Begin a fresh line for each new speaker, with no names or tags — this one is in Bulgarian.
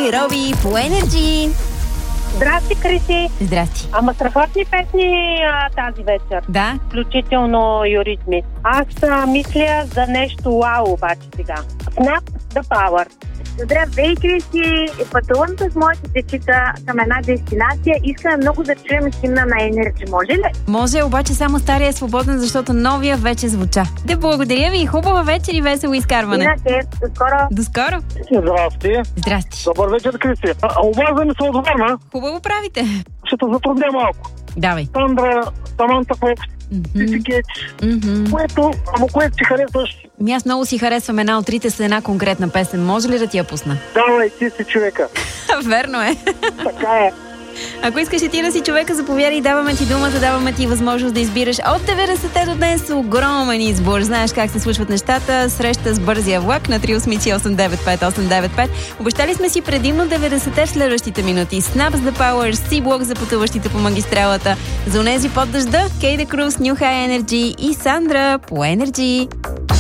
и Роби по Energy.
Здрасти, Криси.
Здрасти.
Ама страхотни песни тази вечер.
Да.
Включително юритми. Аз мисля за нещо вау обаче сега. Snap the Power.
Здравей, Криси! Пътувам с моите дечица към една дестинация. Искаме много да чуем химна на Energy. Може ли?
Може, обаче само стария е свободен, защото новия вече звуча. Да, благодаря ви. Хубава вечер и весело изкарване.
До скоро.
До скоро.
Здрасти.
Здрасти.
Добър вечер, Кристи. Обаждаме се от Варна.
Хубаво правите.
Ще те затрудня малко.
Давай.
Сандра, Саманта Фокс, Тиси Кетч. Което ти харесваш?
Аз много си харесвам една от трите с една конкретна песен. Може ли да ти я пусна?
Давай, ти си човека.
Верно е.
Така е.
Ако искаш и ти да си човека, заповядай, даваме ти думата, даваме ти възможност да избираш от 90-те до днес огромен избор. Знаеш как се случват нещата. Среща с бързия влак на 388-895-895. Обещали сме си предимно 90-те в следващите минути. Snaps the Power, C-блок за пътуващите по магистралата. За онези под дъжда, Кейда Круз, New High Energy и Сандра по Energy.